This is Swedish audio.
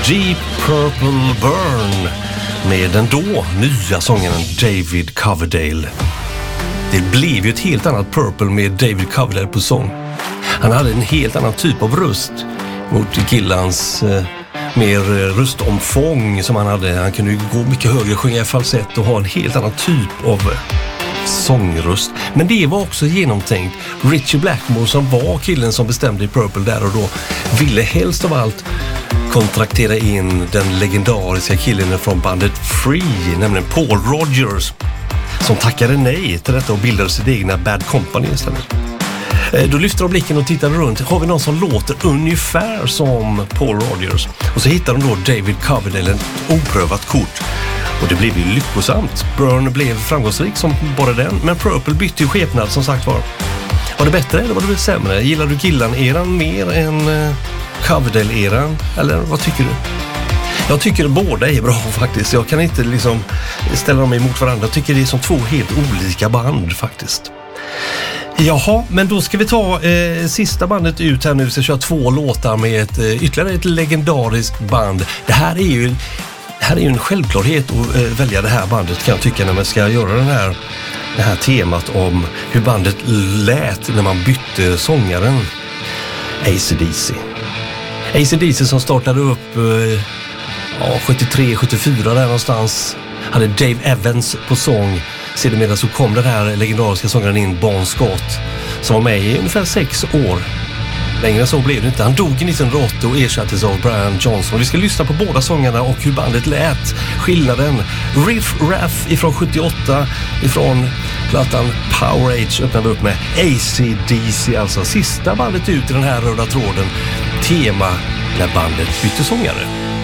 Deep Purple Burn med den då nya sångaren David Coverdale. Det blev ju ett helt annat Purple med David Coverdale på sång. Han hade en helt annan typ av röst mot Gillans mer röstomfång som han hade. Han kunde ju gå mycket högre, sjunga i falsett och ha en helt annan typ av sångröst. Men det var också genomtänkt. Ritchie Blackmore, som var killen som bestämde i Purple där och då, ville helst av allt kontraktera in den legendariska killen från bandet Free, nämligen Paul Rodgers, som tackade nej till detta och bildade sitt egna Bad Company istället. Då lyfter de blicken och tittar runt. Har vi någon som låter ungefär som Paul Rodgers? Och så hittar de då David Coverdale, ett oprövat kort. Och det blev ju lyckosamt. Burn blev framgångsrik som bara den. Men Purple bytte ju skepnad som sagt var. Var det bättre eller var det sämre? Gillar du Gillan-eran mer än Coverdale-eran? Eller vad tycker du? Jag tycker båda är bra faktiskt. Jag kan inte liksom ställa dem emot varandra. Jag tycker det är som två helt olika band faktiskt. Jaha, men då ska vi ta sista bandet ut här nu. Vi ska köra 2 låtar med ytterligare ett legendariskt band. Det här är ju en självklarhet att välja det här bandet, kan jag tycka, när man ska göra det här temat om hur bandet lät när man bytte sångaren. AC/DC som startade upp 73-74 där någonstans, hade Dave Evans på sång. Sedermera så kom den här legendariska sångaren in, Bon Scott, som var med i ungefär 6 år. Längre så blev det inte. Han dog i 1980 och ersattes av Brian Johnson. Vi ska lyssna på båda sångarna och hur bandet lät. Skillnaden. Riff Raff ifrån 78, ifrån plattan Power Age öppnar vi upp med AC/DC, alltså sista bandet ut i den här röda tråden. Tema när bandet bytte sångare.